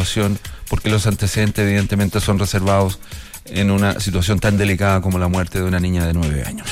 situación, porque los antecedentes evidentemente son reservados en una situación tan delicada como la muerte de una niña de 9 años.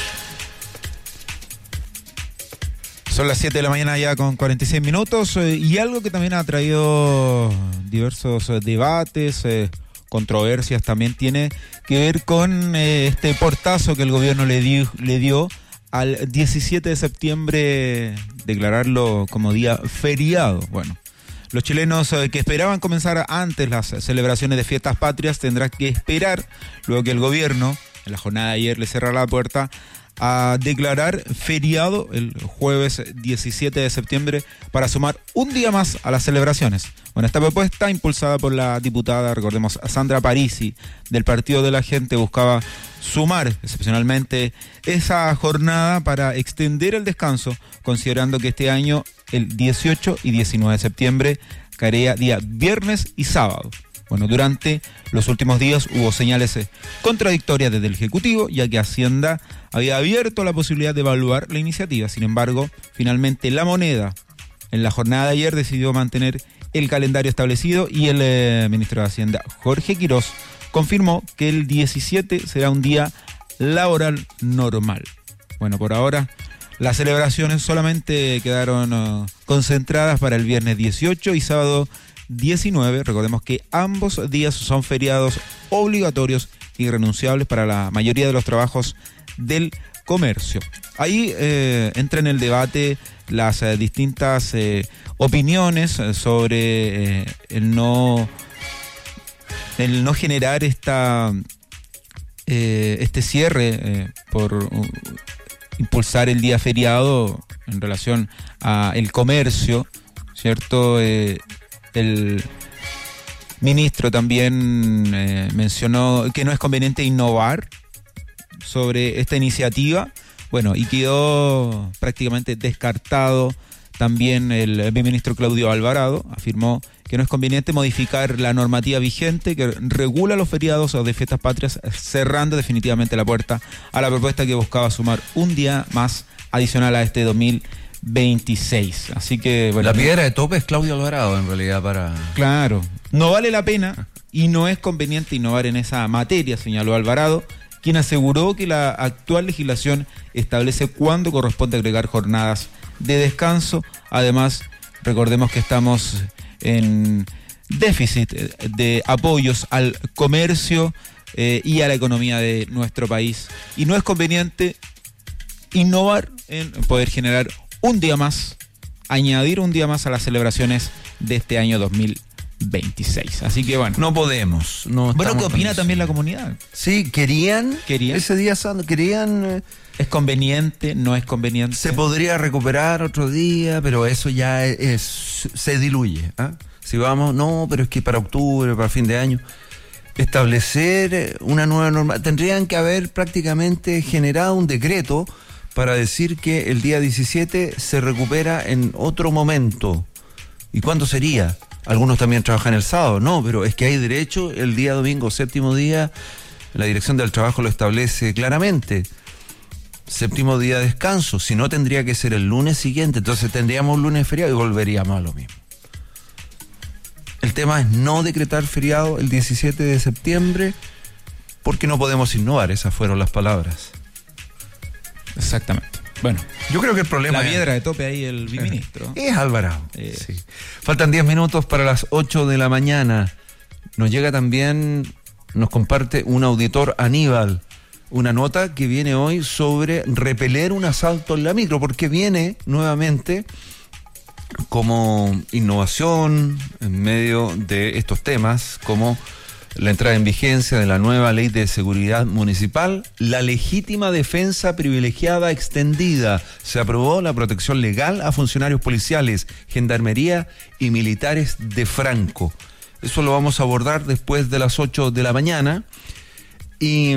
Son las 7 de la mañana ya con 46 minutos y algo que también ha traído diversos debates, controversias, también tiene que ver con este portazo que el gobierno le dio al 17 de septiembre, declararlo como día feriado. Bueno, los chilenos que esperaban comenzar antes las celebraciones de fiestas patrias tendrán que esperar, luego que el gobierno, en la jornada de ayer, le cerrara la puerta a declarar feriado el jueves 17 de septiembre para sumar un día más a las celebraciones. Bueno, esta propuesta, impulsada por la diputada, recordemos, Sandra Parisi, del Partido de la Gente, buscaba sumar excepcionalmente esa jornada para extender el descanso, considerando que este año el 18 y 19 de septiembre caería día viernes y sábado. Bueno, durante los últimos días hubo señales contradictorias desde el Ejecutivo, ya que Hacienda había abierto la posibilidad de evaluar la iniciativa. Sin embargo, finalmente la Moneda, en la jornada de ayer, decidió mantener el calendario establecido y el ministro de Hacienda, Jorge Quirós, confirmó que el 17 será un día laboral normal. Bueno, por ahora las celebraciones solamente quedaron concentradas para el viernes 18 y sábado 19, recordemos que ambos días son feriados obligatorios y irrenunciables para la mayoría de los trabajos del comercio. Ahí entra en el debate las distintas opiniones sobre el no generar este cierre por impulsar el día feriado en relación a el comercio, ¿cierto? El ministro también mencionó que no es conveniente innovar sobre esta iniciativa. Bueno, y quedó prácticamente descartado también el ministro Claudio Alvarado. Afirmó que no es conveniente modificar la normativa vigente que regula los feriados o de fiestas patrias, cerrando definitivamente la puerta a la propuesta que buscaba sumar un día más adicional a este 2026. Así que bueno, la piedra de tope es Claudio Alvarado, en realidad, para... Claro, no vale la pena y no es conveniente innovar en esa materia, señaló Alvarado, quien aseguró que la actual legislación establece cuándo corresponde agregar jornadas de descanso. Además, recordemos que estamos en déficit de apoyos al comercio y a la economía de nuestro país, y no es conveniente innovar en poder generar un día más, añadir un día más a las celebraciones de este año 2026. Así que bueno. No podemos. No. Bueno, ¿qué opina también la comunidad? Sí, querían ese día santo, querían... ¿Es conveniente? ¿No es conveniente? Se podría recuperar otro día, pero eso ya se diluye. Si vamos, no, pero es que para octubre, para fin de año, establecer una nueva norma, tendrían que haber prácticamente generado un decreto para decir que el día 17 se recupera en otro momento. ¿Y cuándo sería? Algunos también trabajan el sábado, no, pero es que hay derecho el día domingo, séptimo día, la Dirección del Trabajo lo establece claramente. Séptimo día de descanso, si no tendría que ser el lunes siguiente, entonces tendríamos un lunes feriado y volveríamos a lo mismo. El tema es no decretar feriado el 17 de septiembre porque no podemos innovar, esas fueron las palabras. Exactamente. Bueno, yo creo que el problema la piedra de tope ahí el viceministro es Alvarado. Sí. Faltan 10 minutos para las 8 de la mañana. Nos llega también, nos comparte un auditor, Aníbal, una nota que viene hoy sobre repeler un asalto en la micro, porque viene nuevamente como innovación en medio de estos temas, como la entrada en vigencia de la nueva ley de seguridad municipal, la legítima defensa privilegiada extendida. Se aprobó la protección legal a funcionarios policiales, gendarmería y militares de Franco. Eso lo vamos a abordar después de las 8 de la mañana. Y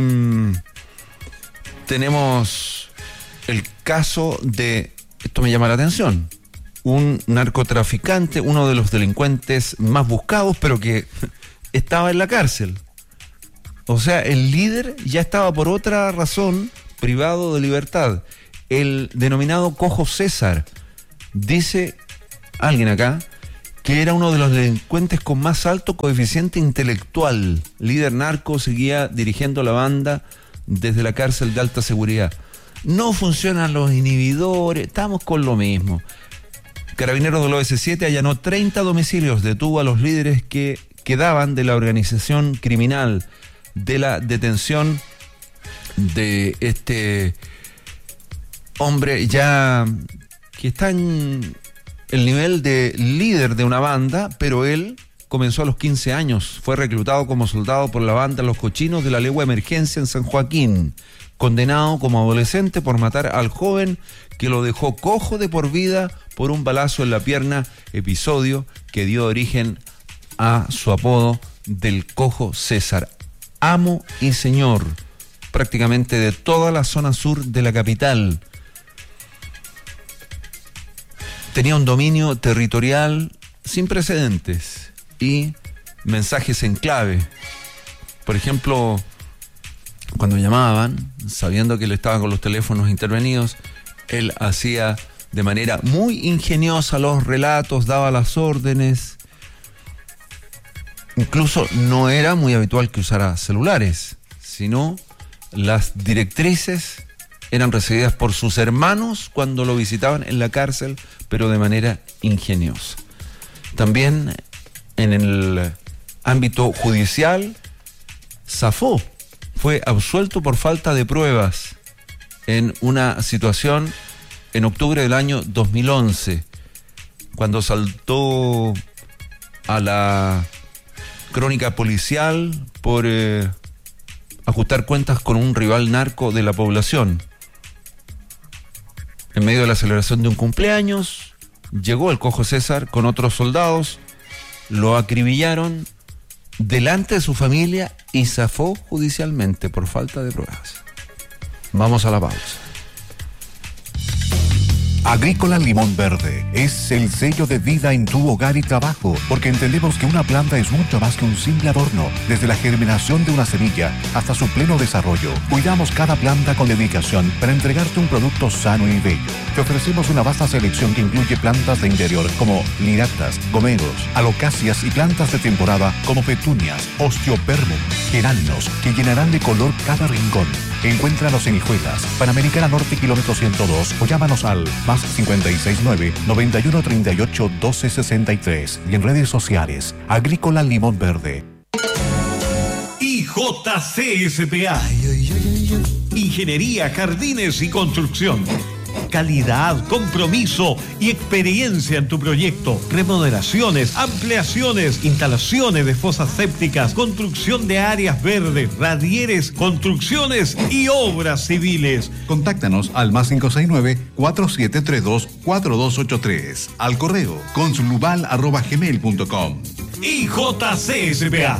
tenemos el caso de, esto me llama la atención, un narcotraficante, uno de los delincuentes más buscados, pero que estaba en la cárcel. O sea, el líder ya estaba por otra razón privado de libertad. El denominado Cojo César. Dice alguien acá que era uno de los delincuentes con más alto coeficiente intelectual. Líder narco, seguía dirigiendo la banda desde la cárcel de alta seguridad. No funcionan los inhibidores, estamos con lo mismo. Carabineros del OS7 allanó 30 domicilios, detuvo a los líderes que quedaban de la organización criminal, de la detención de este hombre ya que está en el nivel de líder de una banda, pero él comenzó a los 15 años. Fue reclutado como soldado por la banda Los Cochinos de la Legua Emergencia en San Joaquín, condenado como adolescente por matar al joven que lo dejó cojo de por vida por un balazo en la pierna, episodio que dio origen a su apodo del Cojo César, amo y señor prácticamente de toda la zona sur de la capital. Tenía un dominio territorial sin precedentes y mensajes en clave. Por ejemplo, cuando llamaban, sabiendo que él estaba con los teléfonos intervenidos, él hacía de manera muy ingeniosa los relatos, daba las órdenes. Incluso no era muy habitual que usara celulares, sino las directrices eran recibidas por sus hermanos cuando lo visitaban en la cárcel, pero de manera ingeniosa. También en el ámbito judicial zafó, fue absuelto por falta de pruebas en una situación en octubre del año 2011, cuando saltó a la crónica policial por ajustar cuentas con un rival narco de la población. En medio de la celebración de un cumpleaños, llegó el Cojo César con otros soldados, lo acribillaron delante de su familia y zafó judicialmente por falta de pruebas. Vamos a la pausa. Agrícola Limón Verde es el sello de vida en tu hogar y trabajo, porque entendemos que una planta es mucho más que un simple adorno. Desde la germinación de una semilla hasta su pleno desarrollo, cuidamos cada planta con dedicación para entregarte un producto sano y bello. Te ofrecemos una vasta selección que incluye plantas de interior como liractas, gomeros, alocacias y plantas de temporada como petunias, osteoperbum, geranios, que llenarán de color cada rincón. Encuéntranos en Hijuelas, Panamericana Norte, kilómetro 102, o llámanos al más 569-9138-1263 y en redes sociales, Agrícola Limón Verde. IJCSPA. Ingeniería, Jardines y Construcción. Calidad, compromiso y experiencia en tu proyecto. Remodelaciones, ampliaciones, instalaciones de fosas sépticas, construcción de áreas verdes, radieres, construcciones y obras civiles. Contáctanos al más 569-4732-4283. Al correo consulubal@gmail.com. IJCSPA.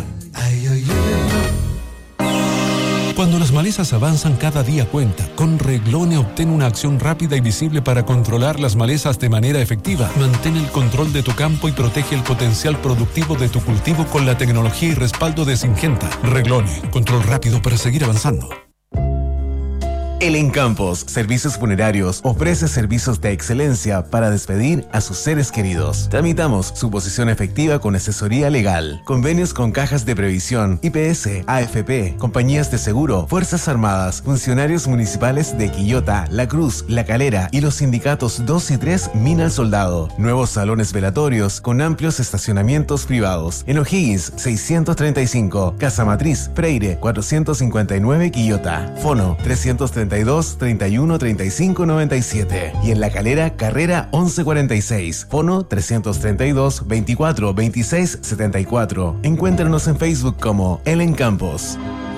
Cuando las malezas avanzan, cada día cuenta. Con Reglone obtén una acción rápida y visible para controlar las malezas de manera efectiva. Mantén el control de tu campo y protege el potencial productivo de tu cultivo con la tecnología y respaldo de Syngenta. Reglone, control rápido para seguir avanzando. El Encampos Servicios Funerarios ofrece servicios de excelencia para despedir a sus seres queridos. Tramitamos suposición efectiva con asesoría legal, convenios con cajas de previsión, IPS, AFP, compañías de seguro, Fuerzas Armadas, funcionarios municipales de Quillota, La Cruz, La Calera y los sindicatos 2 y 3 Mina al Soldado. Nuevos salones velatorios con amplios estacionamientos privados. En O'Higgins 635, Casa Matriz, Freire 459 Quillota. Fono 332 31 35 97 y en La Calera, Carrera 1146, fono 332 24 26 74. Encuéntranos en Facebook como El Encampos.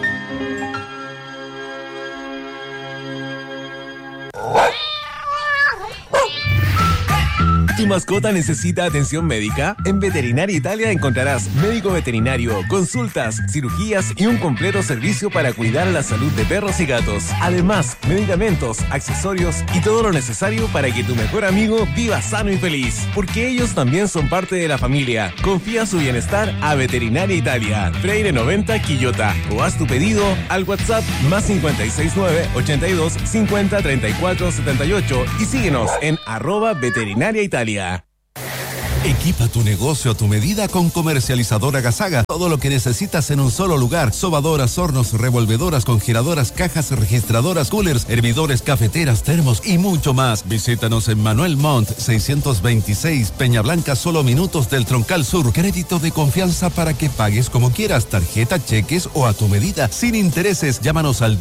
¿Tu mascota necesita atención médica? En Veterinaria Italia encontrarás médico veterinario, consultas, cirugías y un completo servicio para cuidar la salud de perros y gatos. Además, medicamentos, accesorios y todo lo necesario para que tu mejor amigo viva sano y feliz. Porque ellos también son parte de la familia. Confía su bienestar a Veterinaria Italia, Freire 90 Quillota. O haz tu pedido al WhatsApp más 569 82 50 34 78 y síguenos en @Veterinaria Italia. Equipa tu negocio a tu medida con Comercializadora Gasaga. Todo lo que necesitas en un solo lugar. Sobadoras, hornos, revolvedoras, congeladoras, cajas registradoras, coolers, hervidores, cafeteras, termos y mucho más. Visítanos en Manuel Montt 626 Peña Blanca, solo minutos del Troncal Sur. Crédito de confianza para que pagues como quieras, tarjeta, cheques o a tu medida, sin intereses. Llámanos al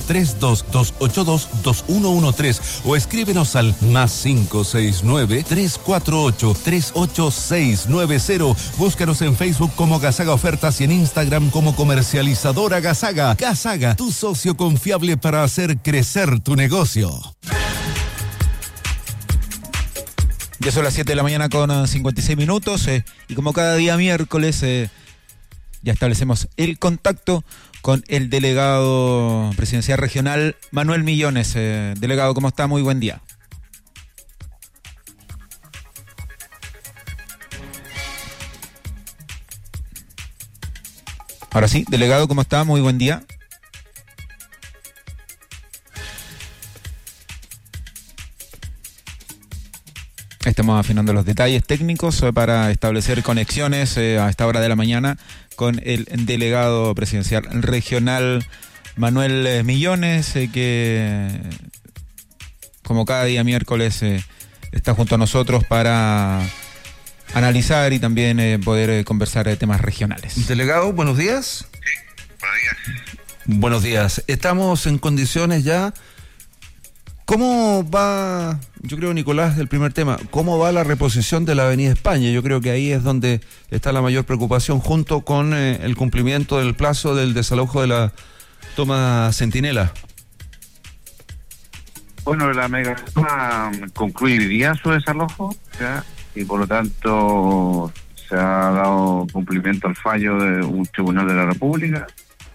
322822113 o escríbenos al +569 348 386 690. Búscanos en Facebook como Gasaga Ofertas y en Instagram como Comercializadora Gasaga. Gasaga, tu socio confiable para hacer crecer tu negocio. Ya son las 7 de la mañana con 56 minutos y como cada día miércoles ya establecemos el contacto con el delegado presidencial regional Manuel Millones. Delegado, ¿cómo está? Muy buen día. Ahora sí, delegado, ¿cómo está? Muy buen día. Estamos afinando los detalles técnicos para establecer conexiones a esta hora de la mañana con el delegado presidencial regional Manuel Millones, que como cada día miércoles está junto a nosotros para analizar y también poder conversar de temas regionales. Delegado, buenos días. Sí, buenos días. Buenos días. Estamos en condiciones ya. ¿Cómo va, yo creo, Nicolás, del primer tema, cómo va la reposición de la Avenida España? Yo creo que ahí es donde está la mayor preocupación, junto con el cumplimiento del plazo del desalojo de la toma Centinela. Bueno, la megatoma concluiría su desalojo, ¿ya? Y por lo tanto se ha dado cumplimiento al fallo de un tribunal de la República,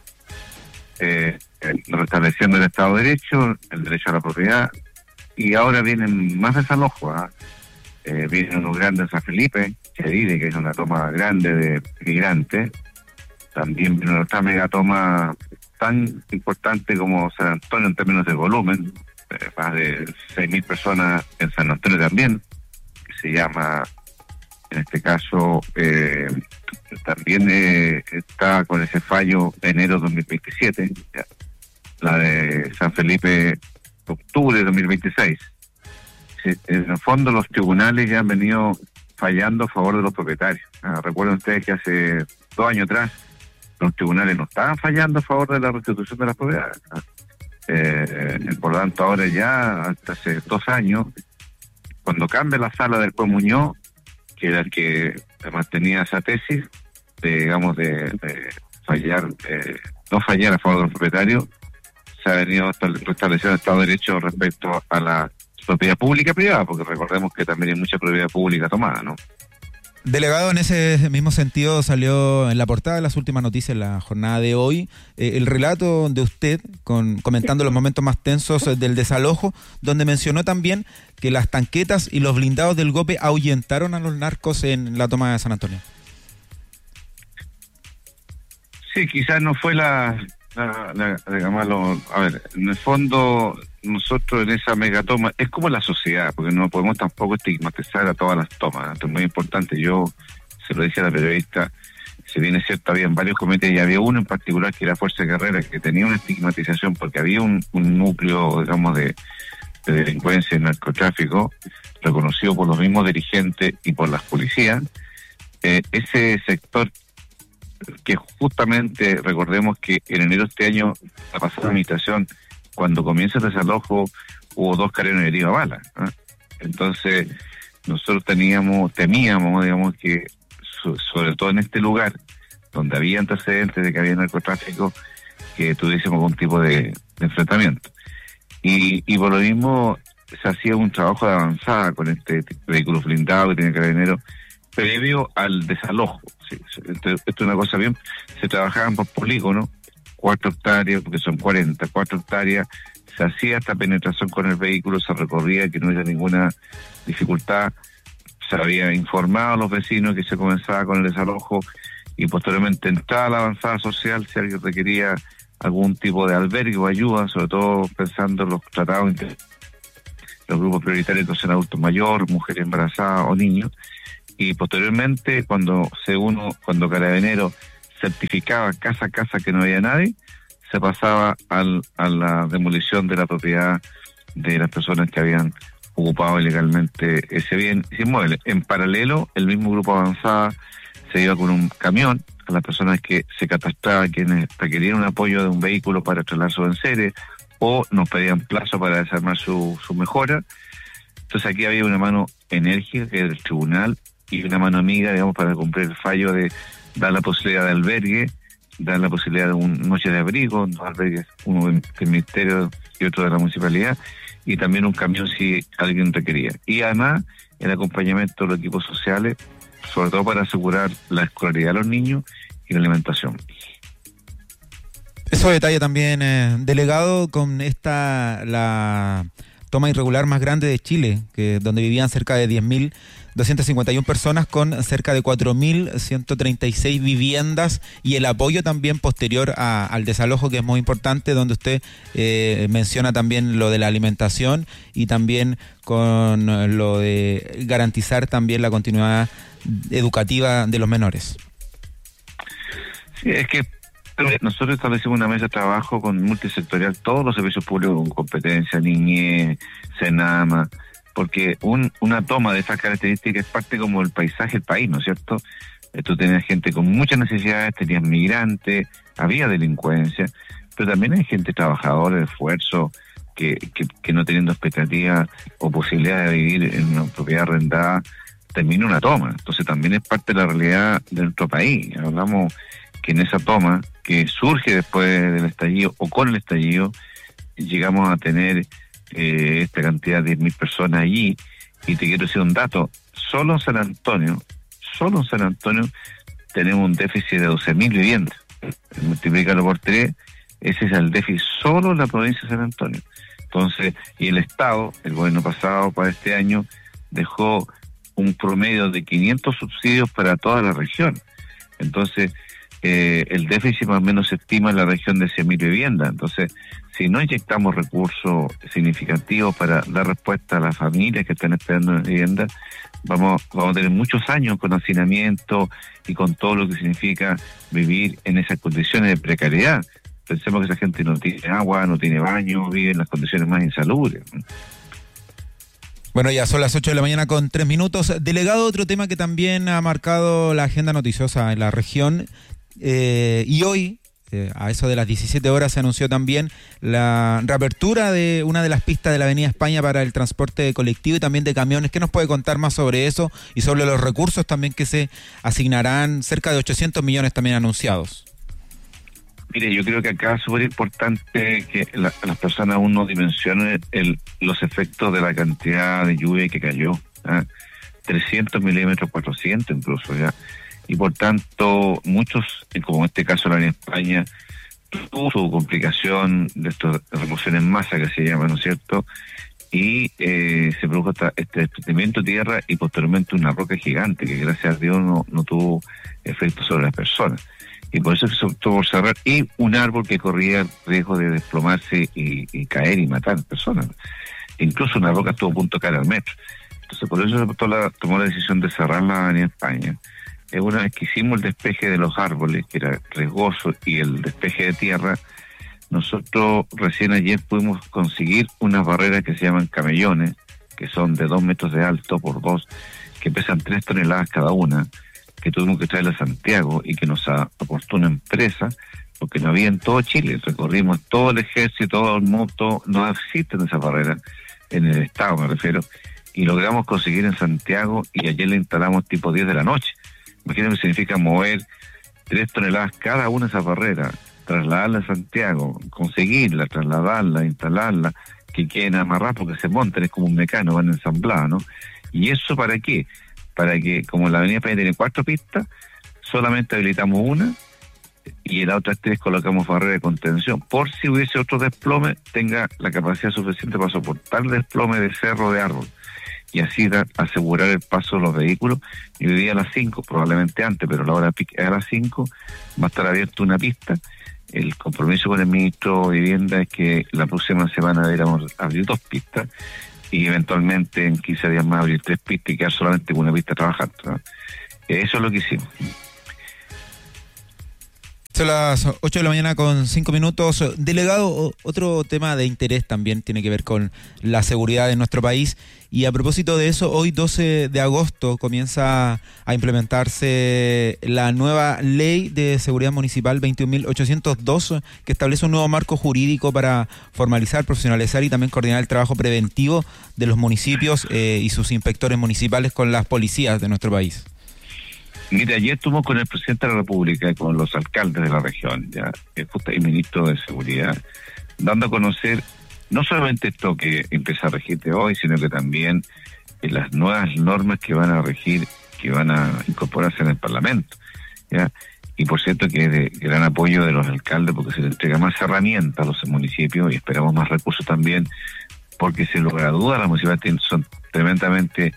restableciendo el Estado de Derecho, el derecho a la propiedad, y ahora vienen más desalojos. Vienen los grandes de San Felipe, que es una toma grande de migrantes. También viene otra megatoma tan importante como San Antonio en términos de volumen, más de 6.000 personas en San Antonio también, que se llama, en este caso, también está con ese fallo de enero 2027, ya. La de San Felipe, octubre de 2026. En el fondo los tribunales ya han venido fallando a favor de los propietarios. Recuerden ustedes que hace 2 años atrás los tribunales no estaban fallando a favor de la restitución de las propiedades. Por lo tanto, ahora ya, hasta hace 2 años, cuando cambia la sala del juez Muñoz, que era el que mantenía esa tesis, de fallar, no fallar a favor de los propietarios, se ha venido restableciendo el Estado de Derecho respecto a la propiedad pública y privada, porque recordemos que también hay mucha propiedad pública tomada, ¿no? Delegado, en ese mismo sentido salió en la portada de las últimas noticias en la jornada de hoy el relato de usted comentando los momentos más tensos del desalojo, donde mencionó también que las tanquetas y los blindados del GOPE ahuyentaron a los narcos en la toma de San Antonio. Sí, quizás no fue digamos, a ver, en el fondo nosotros en esa megatoma es como la sociedad, porque no podemos tampoco estigmatizar a todas las tomas. Esto es muy importante. Yo se lo dije a la periodista, si bien es cierto, había varios comités y había uno en particular que era Fuerza Guerrera, que tenía una estigmatización porque había un núcleo, digamos, de delincuencia y narcotráfico reconocido por los mismos dirigentes y por las policías. Ese sector, que justamente recordemos que en enero de este año, la pasada administración, cuando comienza el desalojo, hubo 2 carabineros heridos a bala, ¿eh? Entonces nosotros temíamos, digamos, que sobre todo en este lugar donde había antecedentes de que había narcotráfico, que tuviésemos algún tipo de enfrentamiento, y por lo mismo se hacía un trabajo de avanzada con este vehículo blindado que tiene carabineros previo al desalojo. Sí, esto es una cosa bien, se trabajaban por polígono, 4 hectáreas, porque son 4 hectáreas, se hacía esta penetración con el vehículo, se recorría, que no haya ninguna dificultad, se había informado a los vecinos que se comenzaba con el desalojo, y posteriormente entraba la avanzada social si alguien requería algún tipo de albergue o ayuda, sobre todo pensando en los tratados los grupos prioritarios, que son adultos mayores, mujeres embarazadas o niños. y posteriormente cuando Carabineros certificaba casa a casa que no había nadie, se pasaba a la demolición de la propiedad de las personas que habían ocupado ilegalmente ese bien, ese inmueble. En paralelo, el mismo grupo avanzaba, se iba con un camión a las personas que se catastraban, quienes requerían un apoyo de un vehículo para trasladar sus enseres, o nos pedían plazo para desarmar su mejora. Entonces aquí había una mano enérgica, que era el tribunal, y una mano amiga, digamos, para cumplir el fallo de dar la posibilidad de albergue, dar la posibilidad de una noche de abrigo, dos albergues, uno del Ministerio y otro de la Municipalidad, y también un camión si alguien requería. Y además el acompañamiento de los equipos sociales, sobre todo para asegurar la escolaridad de los niños y la alimentación. Eso detalla también, delegado, con la toma irregular más grande de Chile, donde vivían cerca de 10.251 personas con cerca de 4.136 viviendas, y el apoyo también posterior al desalojo, que es muy importante, donde usted menciona también lo de la alimentación y también con lo de garantizar también la continuidad educativa de los menores. Sí, es que nosotros establecimos una mesa de trabajo con multisectorial, todos los servicios públicos con competencia, niñez, Senama, porque una toma de esas características es parte como del paisaje del país, ¿no es cierto? Tú tenías gente con muchas necesidades, tenías migrantes, había delincuencia, pero también hay gente trabajadora de esfuerzo que no teniendo expectativas o posibilidad de vivir en una propiedad arrendada, termina una toma. Entonces también es parte de la realidad de nuestro país. Hablamos que en esa toma, que surge después del estallido o con el estallido, llegamos a tener esta cantidad de 10.000 personas allí. Y te quiero decir un dato: solo en San Antonio tenemos un déficit de 12.000 viviendas. Multiplícalo por 3, ese es el déficit solo en la provincia de San Antonio. Entonces, y el Estado, el gobierno pasado para este año, dejó un promedio de 500 subsidios para toda la región. Entonces, el déficit más o menos se estima en la región de 100.000 viviendas. Entonces, si no inyectamos recursos significativos para dar respuesta a las familias que están esperando una vivienda, vamos a tener muchos años con hacinamiento y con todo lo que significa vivir en esas condiciones de precariedad. Pensemos que esa gente no tiene agua, no tiene baño, vive en las condiciones más insalubres. Bueno, ya son las 8 de la mañana con 3 minutos. Delegado, otro tema que también ha marcado la agenda noticiosa en la región, y hoy, a eso de las 17 horas, se anunció también la reapertura de una de las pistas de la Avenida España para el transporte colectivo y también de camiones. ¿Qué nos puede contar más sobre eso y sobre los recursos también que se asignarán? Cerca de 800 millones también anunciados. Mire, yo creo que acá es súper importante que las personas aún no dimensionen los efectos de la cantidad de lluvia que cayó. 300 milímetros, 400 incluso, ¿ya? Y por tanto, muchos, como en este caso la Avenida España, tuvo su complicación de estas remociones en masa que se llama, ¿no es cierto? Y se produjo este desprendimiento de tierra y posteriormente una roca gigante que gracias a Dios no tuvo efecto sobre las personas. Y por eso se optó por cerrar, y un árbol que corría el riesgo de desplomarse y caer y matar personas. Incluso una roca estuvo a punto de caer al metro. Entonces por eso se tomó la decisión de cerrar la Avenida España. Una vez que hicimos el despeje de los árboles, que era riesgoso, y el despeje de tierra, nosotros recién ayer pudimos conseguir unas barreras que se llaman camellones, que son de 2 metros de alto por 2, que pesan 3 toneladas cada una, que tuvimos que traerla a Santiago y que nos aportó una empresa, porque no había en todo Chile. Recorrimos todo el ejército, todo el moto, no existen esas barreras en el estado, me refiero, y logramos conseguir en Santiago, y ayer le instalamos tipo 10 de la noche. Imagínense que significa mover 3 toneladas cada una de esas barreras, trasladarla a Santiago, conseguirla, trasladarla, instalarla, que queden amarradas porque se montan, es como un mecano, van ensambladas, ¿no? ¿Y eso para qué? Para que, como la Avenida España tiene 4 pistas, solamente habilitamos una, y en las otras 3 colocamos barrera de contención, por si hubiese otro desplome, tenga la capacidad suficiente para soportar el desplome de cerro de árbol, y así asegurar el paso de los vehículos. Y hoy día a las 5, probablemente antes, pero la hora pica a las 5, va a estar abierta una pista. El compromiso con el ministro de Vivienda es que la próxima semana deberíamos abrir 2 pistas, y eventualmente en 15 días más abrir 3 pistas y quedar solamente con una pista trabajando, ¿no? Eso es lo que hicimos. Son las 8 de la mañana con 5 minutos. Delegado, otro tema de interés también tiene que ver con la seguridad de nuestro país. Y a propósito de eso, hoy 12 de agosto comienza a implementarse la nueva Ley de Seguridad Municipal 21.802, que establece un nuevo marco jurídico para formalizar, profesionalizar y también coordinar el trabajo preventivo de los municipios y sus inspectores municipales con las policías de nuestro país. Mira, ayer estuvimos con el presidente de la República y con los alcaldes de la región, ya el ministro de Seguridad, dando a conocer no solamente esto que empieza a regir de hoy, sino que también las nuevas normas que van a regir, que van a incorporarse en el Parlamento, ¿ya? Y por cierto que es de gran apoyo de los alcaldes porque se les entrega más herramientas a los municipios y esperamos más recursos también, porque sin lugar a dudas las municipalidades son tremendamente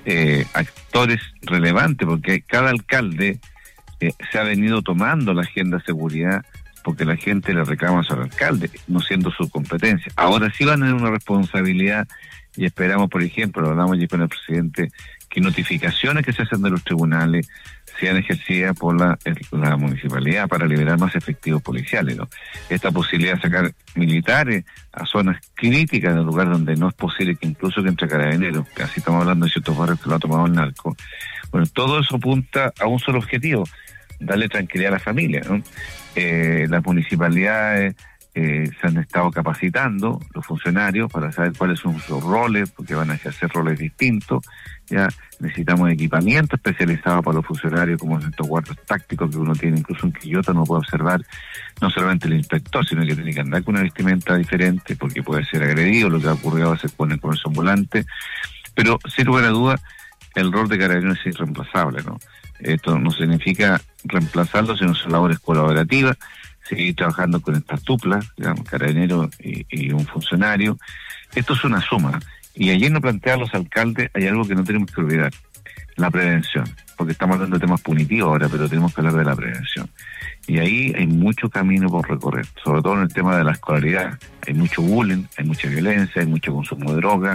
actores relevantes, porque cada alcalde se ha venido tomando la agenda de seguridad porque la gente le reclama a su alcalde, no siendo su competencia. Ahora sí van a tener una responsabilidad y esperamos, por ejemplo, lo hablamos ya con el presidente, que notificaciones que se hacen de los tribunales sean ejercidas por la municipalidad para liberar más efectivos policiales, ¿no? Esta posibilidad de sacar militares a zonas críticas, en el lugar donde no es posible que incluso que entre carabineros, que así estamos hablando de ciertos barrios que lo ha tomado el narco. Bueno, todo eso apunta a un solo objetivo, darle tranquilidad a la familia, ¿no? Las municipalidades se han estado capacitando, los funcionarios, para saber cuáles son sus roles, porque van a ejercer roles distintos. Ya necesitamos equipamiento especializado para los funcionarios, como estos guardias tácticos que uno tiene, incluso en Quillota uno puede observar, no solamente el inspector, sino que tiene que andar con una vestimenta diferente, porque puede ser agredido, lo que ha ocurrido a veces con el comercio ambulante. Pero, sin lugar a duda, el rol de carabineros es irreemplazable, ¿no? Esto no significa reemplazarlo, sino son labores colaborativas, seguir trabajando con estas duplas, digamos, carabinero y un funcionario. Esto es una suma. Y ayer nos planteaban los alcaldes, hay algo que no tenemos que olvidar, la prevención, porque estamos hablando de temas punitivos ahora, pero tenemos que hablar de la prevención. Y ahí hay mucho camino por recorrer, sobre todo en el tema de la escolaridad. Hay mucho bullying, hay mucha violencia, hay mucho consumo de droga,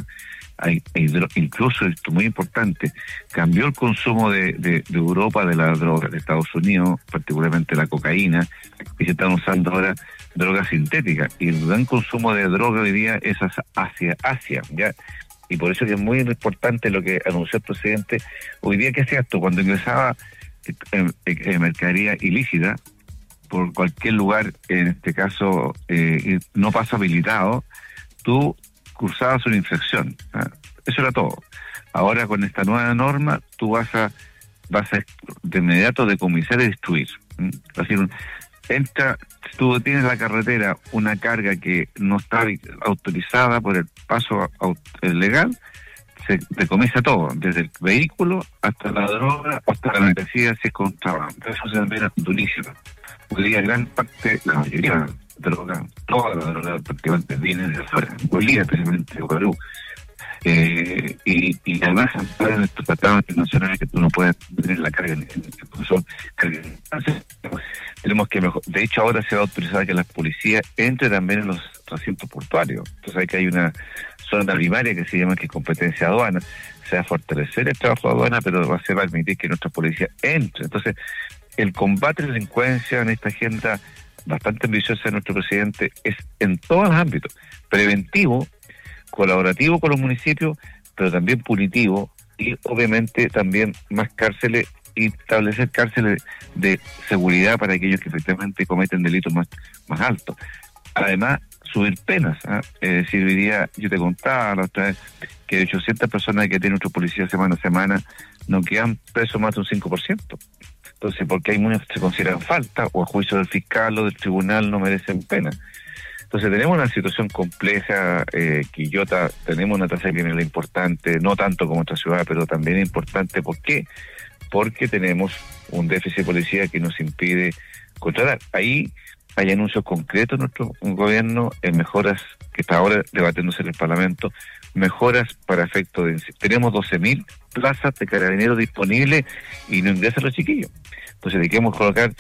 incluso, esto es muy importante, cambió el consumo de Europa de la droga, de Estados Unidos, particularmente la cocaína, y se están usando ahora drogas sintéticas, y el gran consumo de droga hoy día es hacia Asia, ¿ya? Y por eso que es muy importante lo que anunció el presidente hoy día, que es cierto, cuando ingresaba mercadería ilícita por cualquier lugar, en este caso no pasa habilitado, tú cursabas una infracción, ¿eh? Eso era todo. Ahora con esta nueva norma tú vas a de inmediato decomisar y destruir, ¿eh? Es decir, tú tienes en la carretera una carga que no está autorizada por el paso legal, se decomisa todo, desde el vehículo hasta la droga, hasta la mercancía, si es contrabando. Eso se ve durísimo. Hoy día gran parte, la mayoría droga, toda la droga prácticamente viene de afuera, Bolivia, especialmente Perú. Y además en estos tratados internacionales que tú no puedes tener la carga son cargas. Tenemos que mejor. De hecho, ahora se va a autorizar que las policías entren también en los recintos portuarios. Entonces hay que hay una zona primaria que se llama que es competencia aduana. Se va a fortalecer el trabajo de aduana, pero se va a permitir que nuestra policía entre. Entonces, el combate a la delincuencia en esta agenda bastante ambiciosa de nuestro presidente es en todos los ámbitos, preventivo, colaborativo con los municipios, pero también punitivo y obviamente también más cárceles y establecer cárceles de seguridad para aquellos que efectivamente cometen delitos más altos. Además, subir penas, ¿eh? Es decir, hoy día yo te contaba la otra vez que de 800 personas que tiene nuestra policía semana a semana no quedan presos más de un 5%. Entonces, porque hay muchos que se consideran falta o a juicio del fiscal o del tribunal no merecen pena. Entonces tenemos una situación compleja, Quillota, tenemos una tasa de criminalidad importante, no tanto como otra ciudad, pero también importante. ¿Por qué? Porque tenemos un déficit de policía que nos impide controlar. Ahí hay anuncios concretos en nuestro gobierno, en mejoras que está ahora debatiéndose en el Parlamento, mejoras para efecto de... Tenemos 12.000 plazas de carabineros disponibles y no ingresan los chiquillos. Entonces, queremos colocar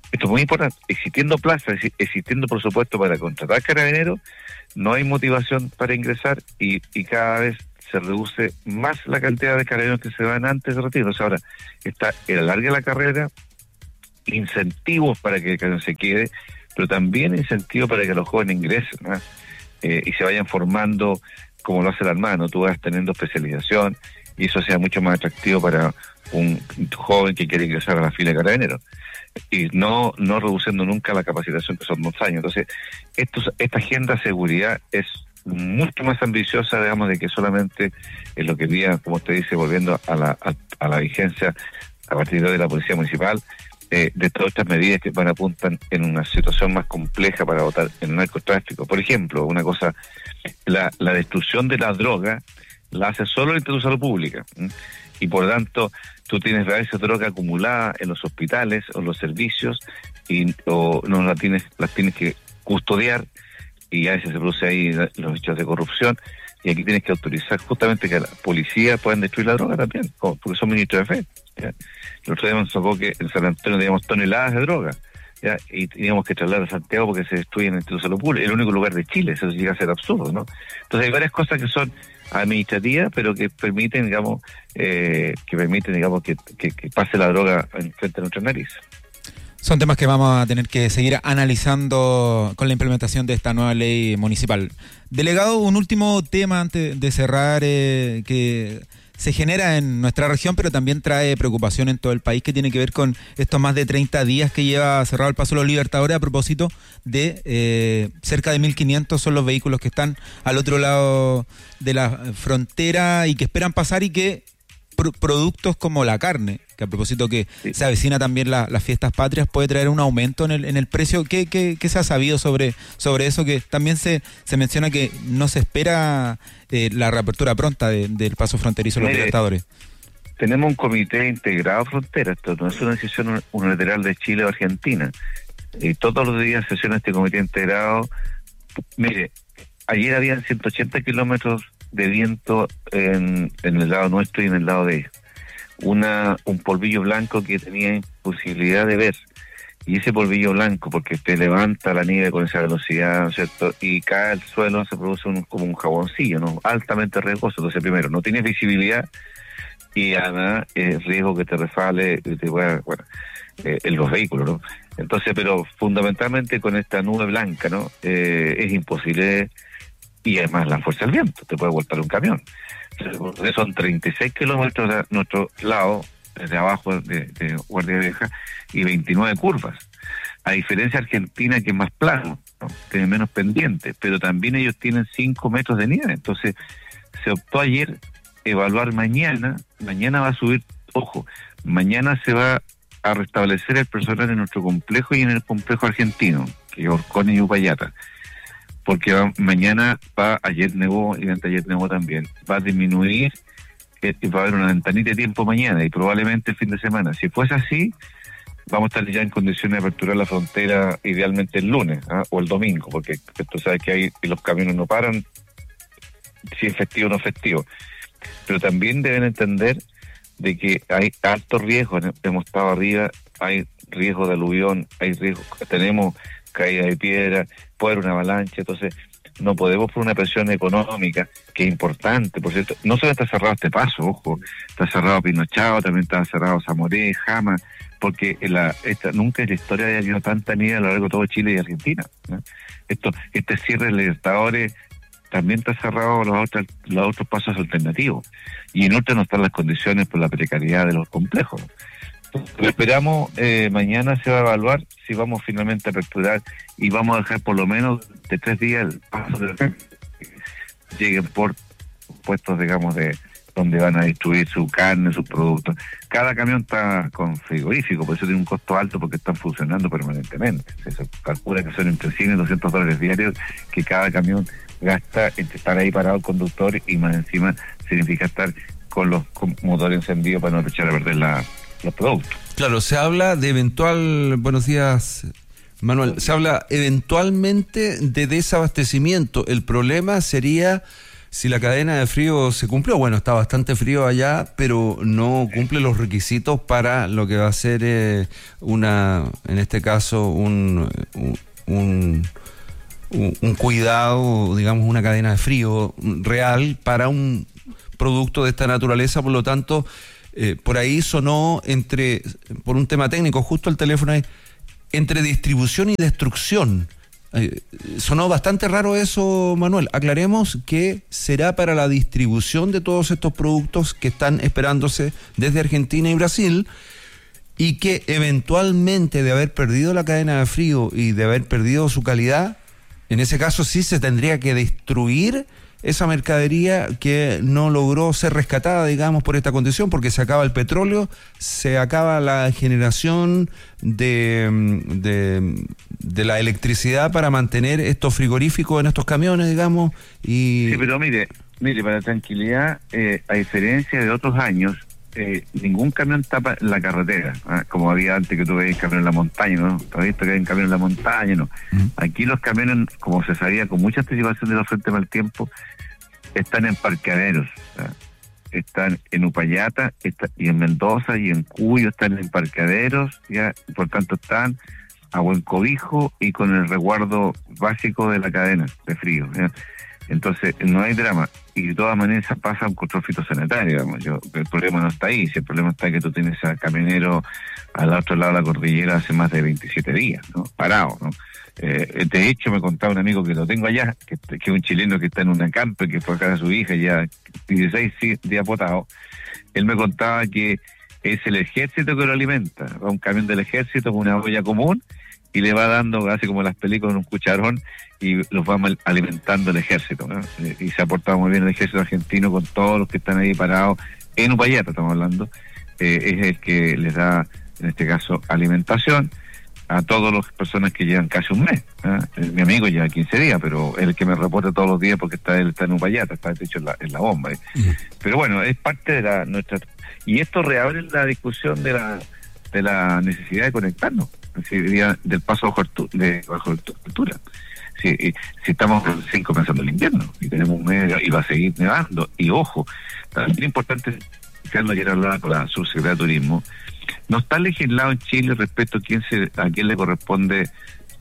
esto es muy importante, existiendo plazas, existiendo presupuesto para contratar carabineros, no hay motivación para ingresar y cada vez se reduce más la cantidad de carabineros que se van antes de retiro. O sea, ahora está el alargue de la carrera, incentivos para que el carabinero se quede, pero también incentivos para que los jóvenes ingresen, ¿no? Y se vayan formando como lo hace la Armada, ¿no? Tú vas teniendo especialización y eso sea mucho más atractivo para un joven que quiere ingresar a la fila de carabineros y no reduciendo nunca la capacitación, que son 2 años. Entonces, esta agenda de seguridad es mucho más ambiciosa, digamos, de que solamente en lo que día, como usted dice, volviendo a la vigencia a partir de la Policía Municipal, de todas estas medidas que apuntan en una situación más compleja para votar en el narcotráfico. Por ejemplo, una cosa, la destrucción de la droga la hace solo el Instituto de Salud Pública, y por tanto tú tienes a veces droga acumulada en los hospitales o los servicios o no las tienes que custodiar, y a veces se produce ahí los hechos de corrupción, y aquí tienes que autorizar justamente que la policía puedan destruir la droga también, porque son ministros de fe, ¿ya? El otro día nos tocó que en San Antonio teníamos toneladas de droga, ¿ya? Y teníamos que trasladar a Santiago porque se destruyen en el Instituto de Salud Pública, el único lugar de Chile. Eso llega a ser absurdo, ¿no? Entonces hay varias cosas que son administrativas, pero que permiten, digamos, que pase la droga frente a nuestras narices. Son temas que vamos a tener que seguir analizando con la implementación de esta nueva ley municipal. Delegado, un último tema antes de cerrar, que se genera en nuestra región, pero también trae preocupación en todo el país, que tiene que ver con estos más de 30 días que lleva cerrado el Paso de los Libertadores, a propósito de cerca de 1.500 son los vehículos que están al otro lado de la frontera y que esperan pasar, y que productos como la carne, que a propósito que se avecina también las fiestas patrias, puede traer un aumento en el precio. ¿Qué se ha sabido sobre eso? Que también se menciona que no se espera la reapertura pronta del paso fronterizo de los Libertadores. Tenemos un comité integrado frontera, esto no es una decisión unilateral de Chile o Argentina. Y todos los días sesiona este comité integrado. Mire, ayer habían 180 kilómetros de viento en el lado nuestro y en el lado de ellos. Un polvillo blanco que tenía imposibilidad de ver, y ese polvillo blanco, porque te levanta la nieve con esa velocidad, ¿no es cierto?, y cae al suelo, se produce como un jaboncillo, ¿no?, altamente riesgoso. Entonces, primero, no tienes visibilidad, y además es riesgo que te resbale, en los vehículos, ¿no? Entonces, pero fundamentalmente con esta nube blanca, ¿no?, es imposible. Y además la fuerza del viento, te puede voltar un camión. Entonces, son 36 kilómetros a nuestro lado, desde abajo de Guardia Vieja, y 29 curvas. A diferencia de Argentina, que es más plano, ¿no?, tiene menos pendientes, pero también ellos tienen 5 metros de nieve. Entonces, se optó ayer evaluar mañana va a subir, ojo, mañana se va a restablecer el personal en nuestro complejo y en el complejo argentino, que es Orcón y Upallata. Porque ayer nevó y anteayer nevó también, va a disminuir, va a haber una ventanita de tiempo mañana y probablemente el fin de semana. Si fuese así, vamos a estar ya en condiciones de aperturar la frontera idealmente el lunes, o el domingo, porque tú sabes que ahí los camiones no paran, si es festivo o no festivo. Pero también deben entender de que hay altos riesgos, hemos estado arriba, hay riesgo de aluvión, tenemos caída de piedra, puede haber una avalancha. Entonces no podemos, por una presión económica que es importante, por cierto, no solo está cerrado este paso, ojo, está cerrado Pinochao, también está cerrado Zamoré, Jama, porque nunca en la historia haya habido tanta nieve a lo largo de todo Chile y Argentina, ¿no? Este cierre de Libertadores también está cerrado los otros pasos alternativos, y en otros no están las condiciones por la precariedad de los complejos. Lo esperamos, mañana se va a evaluar si vamos finalmente a aperturar, y vamos a dejar por lo menos de 3 días el paso de que lleguen por puestos, digamos, de donde van a distribuir su carne, sus productos. Cada camión está con frigorífico, por eso tiene un costo alto, porque están funcionando permanentemente. Se calcula que son entre $100 y $200 diarios que cada camión gasta entre estar ahí parado el conductor, y más encima significa estar con los motores encendidos para no echar a perder los productos. Claro, se habla de buenos días, Manuel, se habla eventualmente de desabastecimiento. El problema sería si la cadena de frío se cumplió. Bueno, está bastante frío allá, pero no cumple los requisitos para lo que va a ser en este caso, un cuidado, digamos, una cadena de frío real para un producto de esta naturaleza. Por lo tanto, por ahí sonó por un tema técnico, justo el teléfono ahí, entre distribución y destrucción. Sonó bastante raro eso, Manuel. Aclaremos que será para la distribución de todos estos productos que están esperándose desde Argentina y Brasil, y que eventualmente, de haber perdido la cadena de frío y de haber perdido su calidad, en ese caso sí se tendría que destruir esa mercadería que no logró ser rescatada, digamos, por esta condición, porque se acaba el petróleo, se acaba la generación de la electricidad para mantener estos frigoríficos en estos camiones, digamos. Sí, pero mire, para tranquilidad, a diferencia de otros años, ningún camión tapa la carretera, como había antes, que tú veías camión en la montaña, ¿no? Todavía que hay un camión en la montaña, ¿no? Aquí los camiones, como se sabía con mucha anticipación de la Frente Mal Tiempo, están en parqueaderos, están en Upayata y en Mendoza y en Cuyo están en parqueaderos, ya, por tanto están a buen cobijo y con el resguardo básico de la cadena de frío, ¿ya? Entonces no hay drama, y de todas maneras pasa un control fitosanitario, digamos. El problema no está ahí, si el problema está que tú tienes al camionero al otro lado de la cordillera hace más de 27 días, ¿no? Parado, ¿no? De hecho, me contaba un amigo que lo tengo allá, que es un chileno que está en una camper, que fue acá a su hija ya 16 días botado. Él me contaba que es el ejército que lo alimenta, va un camión del ejército con una olla común y le va dando, así como las películas, un cucharón, y los va alimentando el ejército, ¿no? Y se ha portado muy bien el ejército argentino con todos los que están ahí parados en Upayata, estamos hablando. Es el que les da, en este caso, alimentación a todas las personas que llevan casi un mes, ¿eh? Mi amigo lleva 15 días, pero es el que me reporta todos los días porque él está en Upayata, está de hecho en la bomba, ¿eh? Pero bueno, es parte de nuestra... Y esto reabre la discusión de la necesidad de conectarnos, del paso bajo altura. Si estamos recién comenzando el invierno y tenemos un mes y va a seguir nevando, y ojo, también es importante, Carlos, ayer hablaba con la subsecretaria de Turismo, no está legislado en Chile respecto a quién le corresponde